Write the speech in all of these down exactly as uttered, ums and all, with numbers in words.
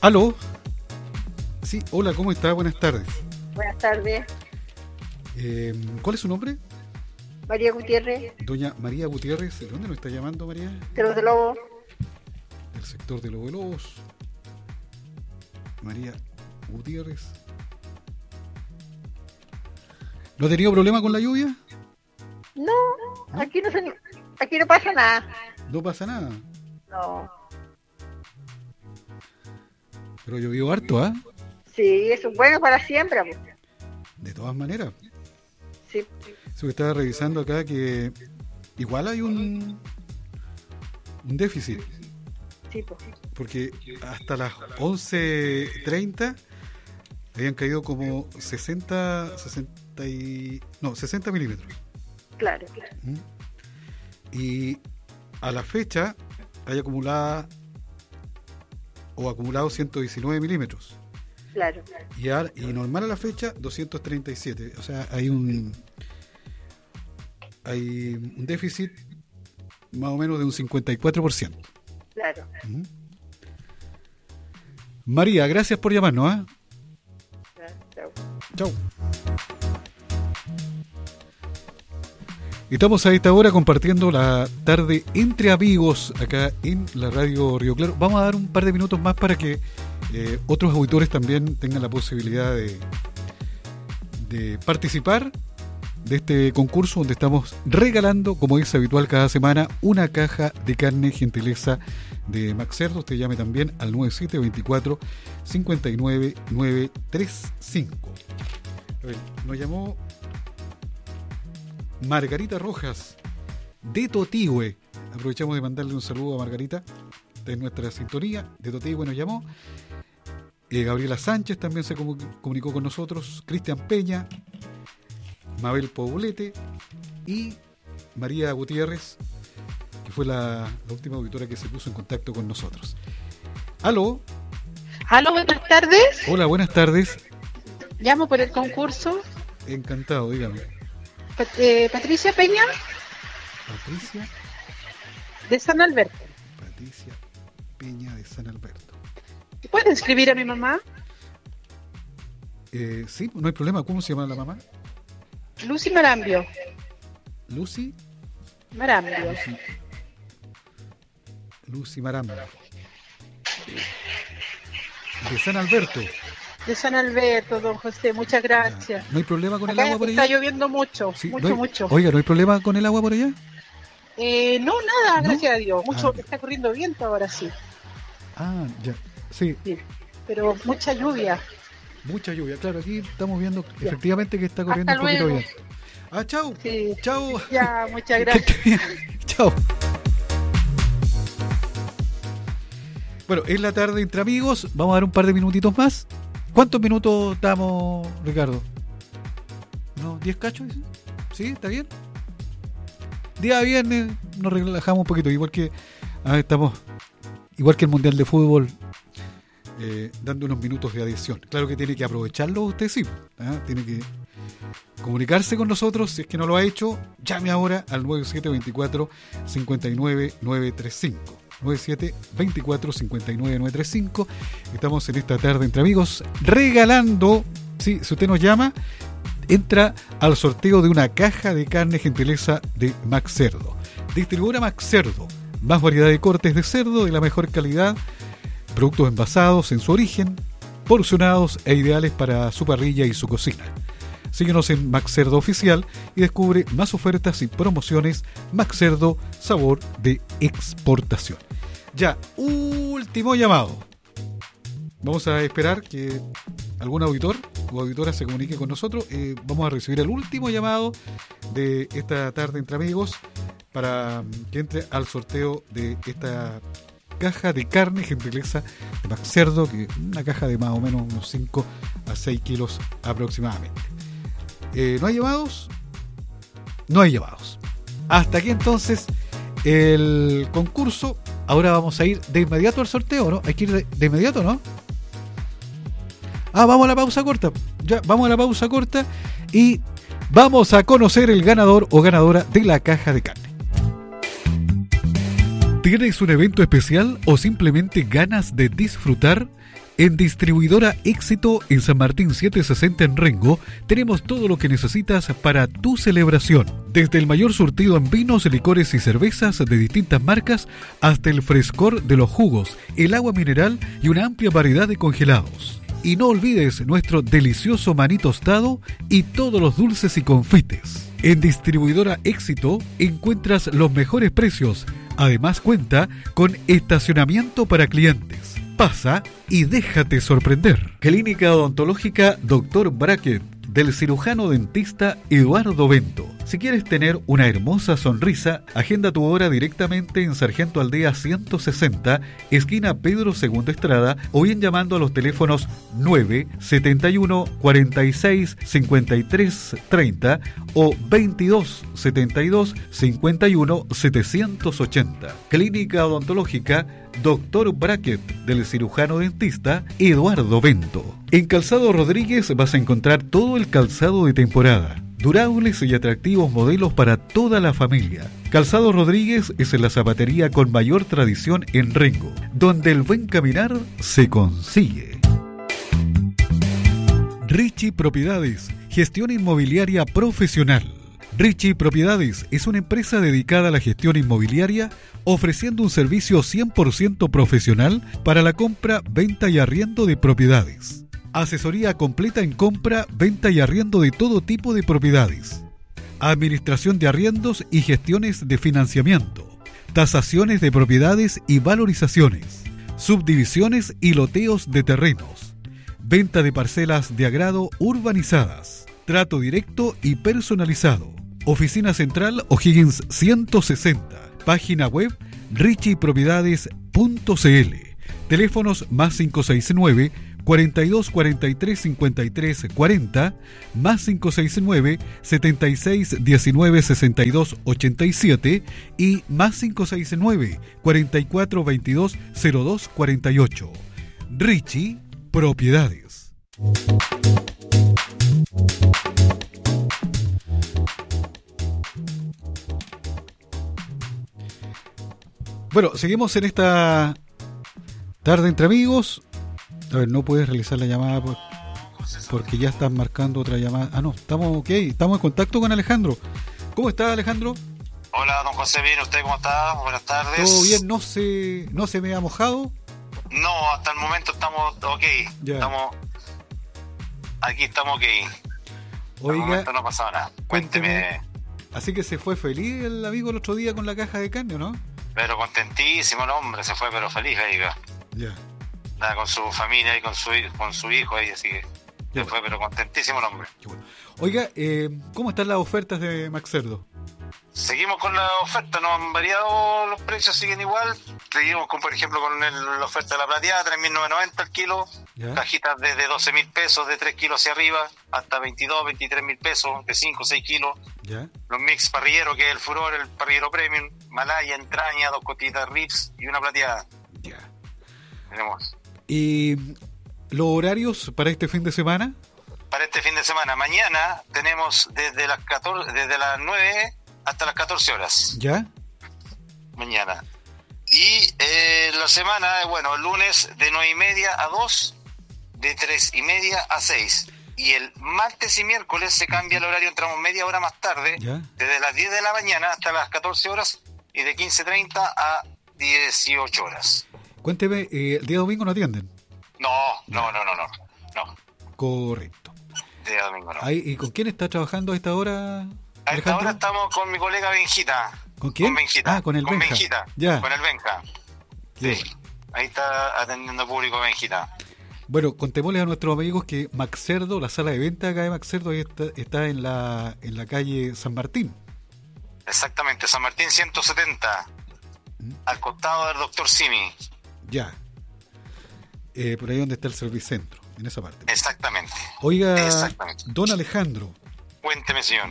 ¿Aló? Sí, hola, ¿cómo está? Buenas tardes. Buenas tardes. Eh, ¿Cuál es su nombre? María Gutiérrez. Doña María Gutiérrez. ¿De dónde nos está llamando, María? De los de Lobo. Del sector de Los Lobos. María Gutiérrez. ¿No ha tenido problema con la lluvia? No, ¿no? Aquí no se, aquí no pasa nada. No pasa nada. No. Pero llovió harto, ¿ah? ¿eh? Sí, eso es bueno para siempre. Pues. De todas maneras. Sí. Se estaba revisando acá que igual hay un un déficit. Sí, pues. Porque hasta las once treinta habían caído como sesenta, sesenta y, no, sesenta milímetros. Claro, claro. ¿Mm? Y a la fecha hay acumulada o acumulado ciento diecinueve milímetros. Claro, claro. Y, a, y normal a la fecha doscientos treinta y siete. O sea, hay un hay un déficit más o menos de un cincuenta y cuatro por ciento. Claro. ¿Mm? María, gracias por llamarnos, ¿eh? Chao. Chao. Estamos a esta hora compartiendo la tarde entre amigos acá en la radio Río Claro. Vamos a dar un par de minutos más para que eh, otros auditores también tengan la posibilidad de, de participar de este concurso donde estamos regalando, como es habitual cada semana, una caja de carne gentileza de Max Cerdo. Usted llame también al nueve siete dos cuatro cinco nueve nueve tres cinco. A ver, nos llamó Margarita Rojas de Totigüe. Aprovechamos de mandarle un saludo a Margarita de nuestra sintonía. De Totigüe nos llamó. eh, Gabriela Sánchez también se comunicó con nosotros. Cristian Peña, Mabel Poblete y María Gutiérrez, que fue la, la última auditora que se puso en contacto con nosotros. ¿Aló? ¿Aló? Buenas tardes. Hola, buenas tardes. Llamo por el concurso. Encantado, dígame. Pat- eh, Patricia Peña. Patricia. De San Alberto. Patricia Peña de San Alberto. ¿Puede inscribir a mi mamá? Eh, sí, no hay problema. ¿Cómo se llama la mamá? Lucy Marambio. Lucy. Marambio. Lucy, Lucy Marambio. De San Alberto. De San Alberto, don José, muchas gracias. ¿No hay problema con el Acá agua por está allá? lloviendo mucho, Sí, mucho, no hay, mucho. Oiga, ¿no hay problema con el agua por allá? Eh, no, nada, ¿No? gracias a Dios. Mucho, Ah, está corriendo viento ahora sí. Ah, ya. Sí, sí. Pero mucha lluvia. mucha lluvia. Claro, aquí estamos viendo ya. Efectivamente que está corriendo Hasta un poquito luego. bien. Ah, chao. Sí. Chao. Ya, muchas gracias. Chao. Bueno, es la tarde entre amigos. Vamos a dar un par de minutitos más. ¿Cuántos minutos estamos, Ricardo? ¿No? ¿diez cachos? ¿Sí? ¿Está bien? Día viernes nos relajamos un poquito, igual que ah, estamos, igual que el Mundial de Fútbol, eh, dando unos minutos de adición. Claro que tiene que aprovecharlo usted, sí. ¿eh? Tiene que comunicarse con nosotros. Si es que no lo ha hecho, llame ahora al nueve siete dos cuatro cinco nueve nueve tres cinco. nueve siete dos cuatro cinco nueve nueve tres cinco. Estamos en esta tarde entre amigos regalando, sí, si usted nos llama, entra al sorteo de una caja de carne gentileza de Max Cerdo. Distribuidora Max Cerdo, más variedad de cortes de cerdo de la mejor calidad, productos envasados en su origen, porcionados e ideales para su parrilla y su cocina. Síguenos en Max Cerdo Oficial y descubre más ofertas y promociones. Max Cerdo, sabor de exportación. Ya, último llamado. Vamos a esperar que algún auditor o auditora se comunique con nosotros. Eh, vamos a recibir el último llamado de esta tarde entre amigos para que entre al sorteo de esta caja de carne gentileza de Max Cerdo, que es una caja de más o menos unos cinco a seis kilos aproximadamente. Eh, ¿No hay llamados? No hay llamados. Hasta aquí entonces el concurso. Ahora vamos a ir de inmediato al sorteo, ¿no? Hay que ir de, de inmediato, ¿no? Ah, vamos a la pausa corta. Ya, vamos a la pausa corta y vamos a conocer el ganador o ganadora de la caja de carne. ¿Tienes un evento especial o simplemente ganas de disfrutar? En Distribuidora Éxito en San Martín setecientos sesenta en Rengo tenemos todo lo que necesitas para tu celebración. Desde el mayor surtido en vinos, licores y cervezas de distintas marcas hasta el frescor de los jugos, el agua mineral y una amplia variedad de congelados. Y no olvides nuestro delicioso maní tostado y todos los dulces y confites. En Distribuidora Éxito encuentras los mejores precios. Además cuenta con estacionamiento para clientes. Pasa y déjate sorprender. Clínica Odontológica doctor Brackett, del cirujano dentista Eduardo Bento. Si quieres tener una hermosa sonrisa, agenda tu hora directamente en Sargento Aldea ciento sesenta, esquina Pedro segundo Estrada, o bien llamando a los teléfonos nueve setenta y uno cuarenta y seis cincuenta y tres treinta o veintidós setenta y dos cincuenta y uno setecientos ochenta. Clínica Odontológica doctor Brackett, del cirujano dentista Eduardo Bento. En Calzado Rodríguez vas a encontrar todo el calzado de temporada, durables y atractivos modelos para toda la familia. Calzado Rodríguez es la zapatería con mayor tradición en Rengo, donde el buen caminar se consigue. Richie Propiedades, gestión inmobiliaria profesional. Richie Propiedades es una empresa dedicada a la gestión inmobiliaria, ofreciendo un servicio cien por ciento profesional para la compra, venta y arriendo de propiedades. Asesoría completa en compra, venta y arriendo de todo tipo de propiedades. Administración de arriendos y gestiones de financiamiento. Tasaciones de propiedades y valorizaciones. Subdivisiones y loteos de terrenos. Venta de parcelas de agrado urbanizadas. Trato directo y personalizado. Oficina Central O'Higgins ciento sesenta. Página web richie propiedades punto c l. Teléfonos más cinco seis nueve cuarenta y dos cuarenta y tres cincuenta y tres cuarenta, más cinco seis nueve setenta y seis diecinueve sesenta y dos ochenta y siete y más cinco seis nueve cuarenta y cuatro veintidós cero dos cuarenta y ocho. Richie Propiedades. Bueno, seguimos en esta tarde entre amigos. A ver, no puedes realizar la llamada por, porque ya estás marcando otra llamada. Ah, no, estamos ok, estamos en contacto con Alejandro. ¿Cómo está, Alejandro? Hola, don José, bien, ¿usted cómo está? Buenas tardes. ¿Todo bien? ¿No se, no se me ha mojado? No, hasta el momento estamos ok. Ya. Estamos, aquí estamos ok. Oiga, el momento no ha pasado nada. Cuénteme. Cuénteme. Así que se fue feliz el amigo el otro día con la caja de carne, ¿no? Pero contentísimo el hombre, se fue pero feliz, oiga. Ya. Nada, con su familia y con su, con su hijo ahí, así que se Qué fue pero contentísimo el hombre. Qué bueno. Oiga, eh, ¿cómo están las ofertas de Max Cerdo? Seguimos con la oferta, no han variado los precios, siguen igual. Seguimos con, por ejemplo, con el, la oferta de la plateada, tres mil novecientos noventa el kilo. ¿Ya? Cajitas desde doce mil pesos, de tres kilos hacia arriba, hasta veintidós, veintitrés mil pesos, de cinco, seis kilos. ¿Ya? Los mix parrilleros, que es el furor, el parrillero premium, malaya, entraña, dos cotitas ribs y una plateada. Ya. Tenemos. ¿Y los horarios para este fin de semana? Para este fin de semana, mañana tenemos desde las catorce, desde las nueve hasta las catorce horas. ¿Ya? Mañana. Y eh, la semana, eh, bueno, el lunes de nueve y media a dos, de tres y media a seis. Y el martes y miércoles se cambia el horario, entramos media hora más tarde, ¿Ya? desde las diez de la mañana hasta las catorce horas y de quince treinta a dieciocho horas. Cuénteme, eh, ¿el día domingo no atienden? No, no, no, no, no, no, Correcto. día domingo no. Ahí, ¿y con quién está trabajando a esta hora, A esta Alejandro? hora estamos con mi colega Benjita. ¿Con quién? Con Benjita. Ah, con el con Benja. Benjita. Ya. Con el Benja. Qué Sí. bueno. Ahí está atendiendo público Benjita. Bueno, contémosles a nuestros amigos que Max Cerdo, la sala de venta acá de Max Cerdo, ahí está, está en la en la calle San Martín. Exactamente, San Martín ciento setenta, ¿Mm? al costado del doctor Simi. Ya. Eh, por ahí donde está el Servicentro, en esa parte. Exactamente. Oiga, Exactamente. don Alejandro, Cuénteme, señor.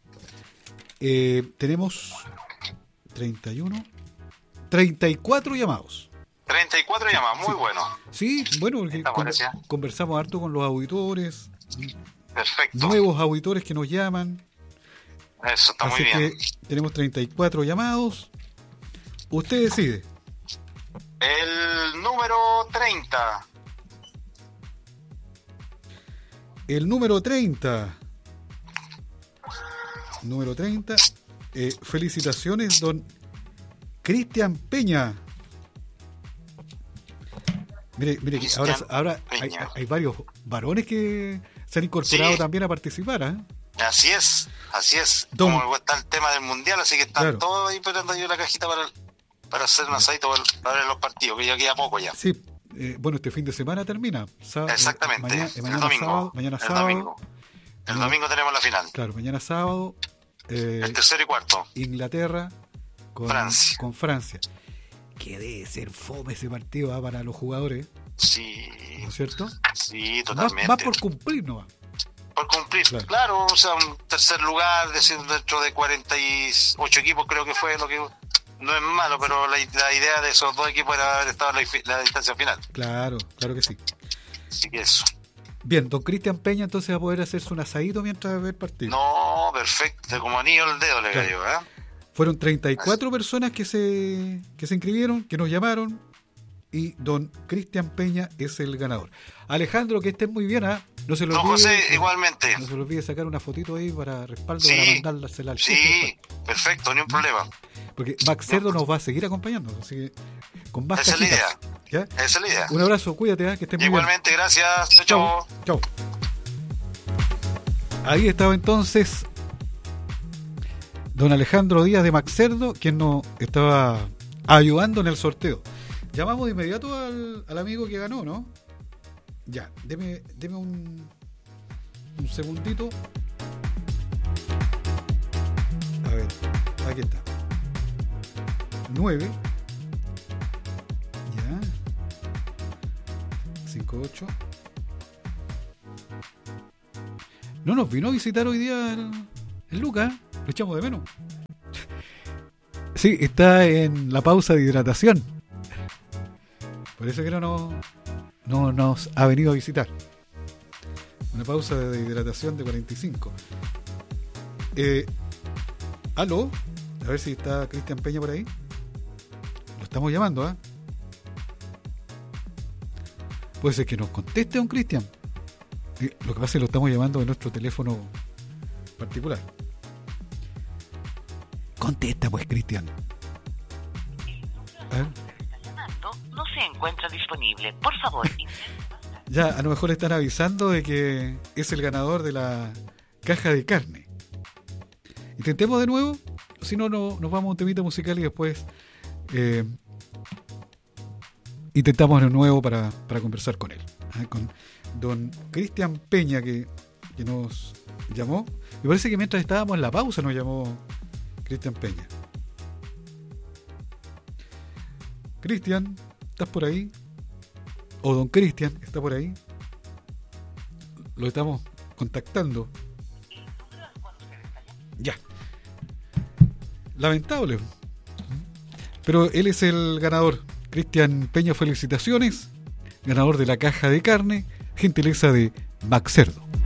eh, tenemos treinta y uno, treinta y cuatro llamados. treinta y cuatro llamadas, muy Sí. bueno. Sí, bueno, porque Estamos, con- gracias. conversamos harto con los auditores, Perfecto. nuevos auditores que nos llaman. Eso está Así muy bien. que tenemos treinta y cuatro llamados. Usted decide. El número treinta. el número treinta. Número treinta. Eh, felicitaciones, don Cristian Peña. Mire, mire, que ahora, ahora hay, hay varios varones que se han incorporado sí. también a participar, ¿eh? Así es, así es. Don... Como está el tema del mundial, así que están claro. todos ahí esperando yo la cajita para, para hacer un asadito para, para ver los partidos, que ya queda poco ya. Sí, eh, bueno, este fin de semana termina. Sábado, Exactamente, mañana, eh, mañana el domingo. Sábado, mañana el sábado. Domingo. El mañana, domingo tenemos la final. Claro, mañana sábado. Eh, el tercero y cuarto. Inglaterra con Francia. Con Francia. Que debe ser fome ese partido ¿eh? para los jugadores. Sí. ¿No es cierto? Sí, totalmente. Más, más por cumplir, ¿no va? Por cumplir, claro. claro, o sea, un tercer lugar, decir, dentro de cuarenta y ocho equipos creo que fue lo que... No es malo, pero la, la idea de esos dos equipos era haber estado en la, la distancia final. Claro, claro que sí. Así que eso. Bien, don Cristian Peña entonces va a poder hacerse un asadito mientras ve el partido. No, perfecto, como anillo al dedo le claro. cayó, ¿eh? Fueron treinta y cuatro Así. personas que se, que se inscribieron, que nos llamaron, y don Cristian Peña es el ganador. Alejandro, que estés muy bien, ¿ah? ¿eh? No se lo Don olvide, José, no, igualmente. No se lo olvide sacar una fotito ahí para respaldo, sí, para mandársela al Sí, jefe, perfecto, ni un problema. Porque Max Cerdo nos va a seguir acompañando, así que con más Esa cajitas. es la idea. ¿Ya? Esa es la idea. Un abrazo, cuídate, ¿eh? Que estés muy igualmente, bien. Igualmente, gracias. Chao, chao. Chao. Ahí estaba entonces don Alejandro Díaz de Max Cerdo, quien nos estaba ayudando en el sorteo. Llamamos de inmediato al, al amigo que ganó, ¿no? Ya, deme, deme un, un segundito. A ver, aquí está. nueve. Ya. cinco ocho. No nos vino a visitar hoy día el, el Lucas, lo echamos de menos. Sí, está en la pausa de hidratación. Parece que no, no, no nos ha venido a visitar. Una pausa de hidratación de cuarenta y cinco. Eh, ¿Aló? A ver si está Cristian Peña por ahí. Lo estamos llamando, ¿eh? Puede ser que nos conteste don Cristian. Lo que pasa es que lo estamos llamando de nuestro teléfono particular. Contesta pues, Cristian. A ver. No se encuentra disponible. Por favor. Ya, a lo mejor están avisando de que es el ganador de la caja de carne. Intentemos de nuevo. Si no, no nos vamos a un temita musical y después eh, intentamos de nuevo para, para conversar con él. ¿eh? Con don Cristian Peña, que, que nos llamó. Me parece que mientras estábamos en la pausa nos llamó Cristian Peña. Cristian, ¿estás por ahí? O don Cristian, ¿está por ahí? Lo estamos contactando. Ya. Lamentable. Pero él es el ganador. Cristian Peña, felicitaciones. Ganador de la caja de carne. Gentileza de Max Cerdo.